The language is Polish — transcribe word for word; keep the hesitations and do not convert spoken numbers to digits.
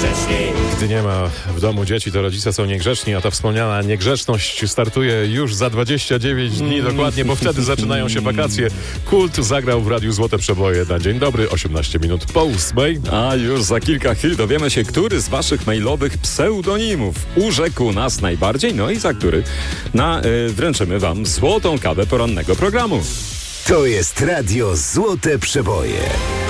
Gdy nie ma w domu dzieci, to rodzice są niegrzeczni, a ta wspomniana niegrzeczność startuje już za dwadzieścia dziewięć dni dokładnie, bo wtedy zaczynają się wakacje. Kult zagrał w Radiu Złote Przeboje na dzień dobry, osiemnaście minut po ósmej. A już za kilka chwil dowiemy się, który z waszych mailowych pseudonimów urzekł nas najbardziej, no i za który na, y, wręczymy wam złotą kawę porannego programu. To jest Radio Złote Przeboje.